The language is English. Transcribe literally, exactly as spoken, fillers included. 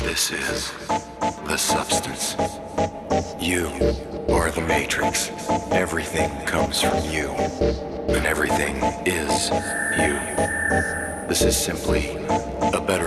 This is the substance. You are the matrix. Everything comes from you. And everything is you. This is simply